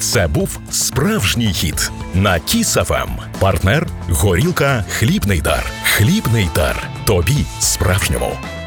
Це був справжній хіт на Kiss FM. Партнер – горілка «Хлібний дар». «Хлібний дар» – тобі справжньому.